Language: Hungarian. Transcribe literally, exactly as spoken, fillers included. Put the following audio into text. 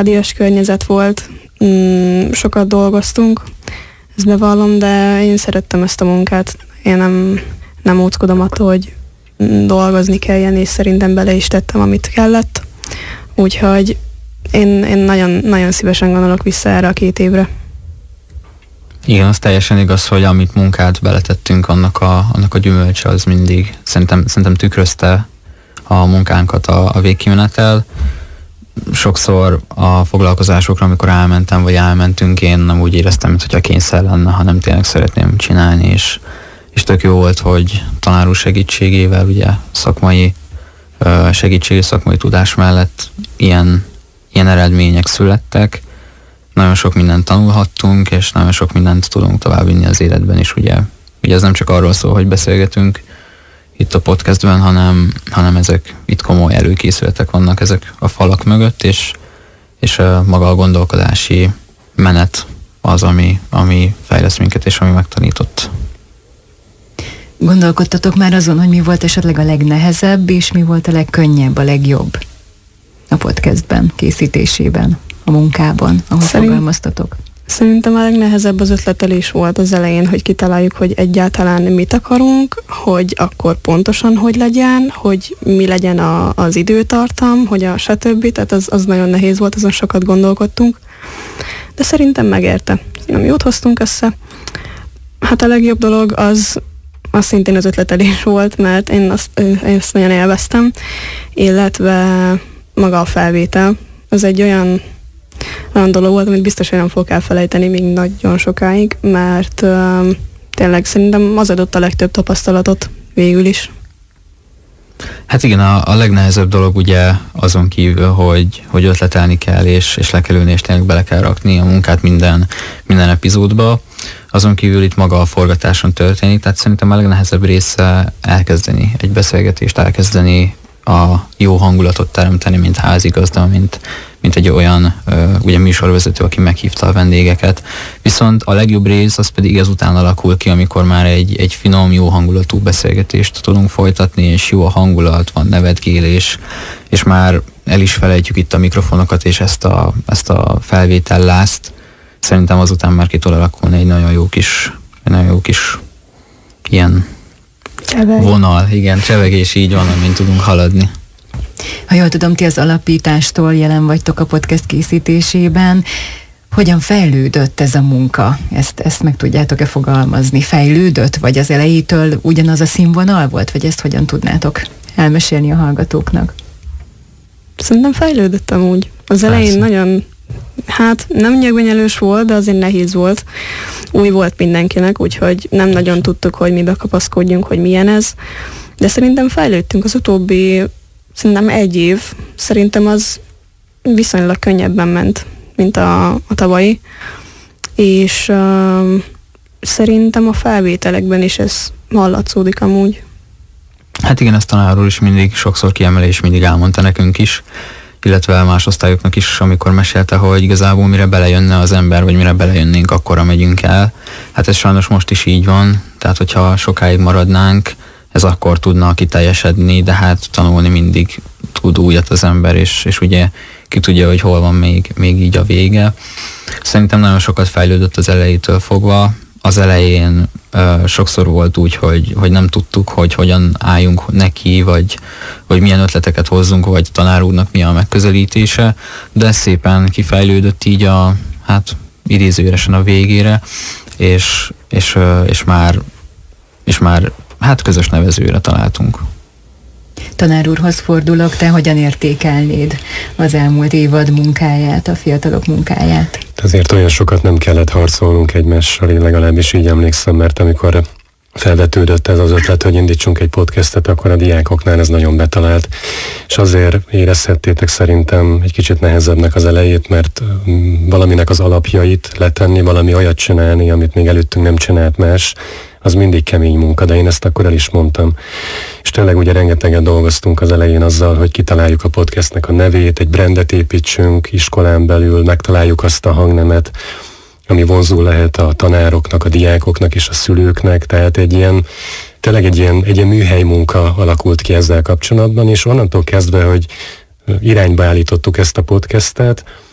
családias környezet volt, mm, sokat dolgoztunk, ezt bevallom, de én szerettem ezt a munkát. Én nem, nem óckodom attól, hogy dolgozni kelljen, és szerintem bele is tettem, amit kellett. Úgyhogy én, én nagyon, nagyon szívesen gondolok vissza erre a két évre. Igen, az teljesen igaz, hogy amit munkát beletettünk, annak a, annak a gyümölcse az mindig szerintem, szerintem tükrözte a munkánkat a, a végkimenetel. Sokszor a foglalkozásokra, amikor elmentem, vagy elmentünk, én nem úgy éreztem, mintha kényszer lenne, hanem tényleg szeretném csinálni, és, és tök jó volt, hogy tanár úr segítségével, ugye szakmai segítség és szakmai tudás mellett ilyen, ilyen eredmények születtek. Nagyon sok mindent tanulhattunk, és nagyon sok mindent tudunk továbbvinni az életben is, ugye. Ugye ez nem csak arról szól, hogy beszélgetünk itt a podcastben, hanem, hanem ezek itt komoly előkészületek vannak ezek a falak mögött, és, és a maga a gondolkodási menet az, ami, ami fejleszt minket, és ami megtanított. Gondolkodtatok már azon, hogy mi volt esetleg a legnehezebb, és mi volt a legkönnyebb, a legjobb a podcastben, készítésében, a munkában, ahol Szerint, fogalmaztatok? Szerintem a legnehezebb az ötletelés volt az elején, hogy kitaláljuk, hogy egyáltalán mit akarunk, hogy akkor pontosan hogy legyen, hogy mi legyen a, az időtartam, hogy a stb. Tehát az, az nagyon nehéz volt, azon sokat gondolkodtunk. De szerintem megérte. Nem jót hoztunk össze. Hát a legjobb dolog az, az szintén az ötletelés volt, mert én azt, én azt nagyon élveztem, illetve maga a felvétel. Az egy olyan olyan dolog volt, amit biztos, hogy nem fogok elfelejteni még nagyon sokáig, mert uh, tényleg szerintem az adott a legtöbb tapasztalatot végül is. Hát igen, a, a legnehezebb dolog ugye azon kívül, hogy, hogy ötletelni kell, és, és le kell ülni, és tényleg bele kell rakni a munkát minden, minden epizódba. Azon kívül itt maga a forgatáson történik, tehát szerintem a legnehezebb része elkezdeni egy beszélgetést, elkezdeni a jó hangulatot teremteni, mint házigazda, mint, mint egy olyan uh, ugye műsorvezető, aki meghívta a vendégeket. Viszont a legjobb rész az pedig ezután alakul ki, amikor már egy, egy finom, jó hangulatú beszélgetést tudunk folytatni, és jó a hangulat, van nevetgélés, és már el is felejtjük itt a mikrofonokat, és ezt a, ezt a felvétellást. Szerintem azután már ki tud alakulni egy nagyon jó kis, egy nagyon jó kis ilyen Cseveg. vonal, igen, csevegés, így van, amin tudunk haladni. Ha jól tudom, ti az alapítástól jelen vagytok a podcast készítésében. Hogyan fejlődött ez a munka? Ezt, ezt meg tudjátok-e fogalmazni? Fejlődött? Vagy az elejétől ugyanaz a színvonal volt? Vagy ezt hogyan tudnátok elmesélni a hallgatóknak? Szerintem fejlődött amúgy. Az elején Persze. nagyon, hát nem nyögvenyelős volt, de azért nehéz volt. Új volt mindenkinek, úgyhogy nem nagyon tudtuk, hogy mibe kapaszkodjunk, hogy milyen ez. De szerintem fejlődtünk az utóbbi, szerintem egy év. Szerintem az viszonylag könnyebben ment, mint a, a tavalyi. És uh, szerintem a felvételekben is ez hallatszódik amúgy. Hát igen, ezt tanárról is mindig sokszor kiemeli, és mindig elmondta nekünk is, illetve más osztályoknak is, amikor mesélte, hogy igazából mire belejönne az ember, vagy mire belejönnénk, akkorra megyünk el. Hát ez sajnos most is így van, tehát hogyha sokáig maradnánk, ez akkor tudna kiteljesedni, de hát tanulni mindig tud újat az ember, és, és ugye ki tudja, hogy hol van még, még így a vége. Szerintem nagyon sokat fejlődött az elejétől fogva. Az elején uh, sokszor volt úgy, hogy, hogy nem tudtuk, hogy hogyan álljunk neki, vagy hogy milyen ötleteket hozzunk, vagy tanár úrnak mi a megközelítése, de szépen kifejlődött így a, hát idézőjelesen a végére, és, és, uh, és már, és már hát közös nevezőre találtunk. Tanár úrhoz fordulok, te hogyan értékelnéd az elmúlt évad munkáját, a fiatalok munkáját? Ezért olyan sokat nem kellett harcolnunk egymással, én legalábbis így emlékszem, mert amikor felvetődött ez az ötlet, hogy indítsunk egy podcastet, akkor a diákoknál ez nagyon betalált, és azért érezhettétek szerintem egy kicsit nehezebbnek az elejét, mert valaminek az alapjait letenni, valami olyat csinálni, amit még előttünk nem csinált más, az mindig kemény munka, de én ezt akkor el is mondtam. És tényleg ugye rengeteget dolgoztunk az elején azzal, hogy kitaláljuk a podcastnek a nevét, egy brandet építsünk iskolán belül, megtaláljuk azt a hangnemet, ami vonzó lehet a tanároknak, a diákoknak és a szülőknek, tehát egy ilyen, tényleg egy ilyen, egy ilyen műhely munka alakult ki ezzel kapcsolatban, és onnantól kezdve, hogy irányba állítottuk ezt a podcastet,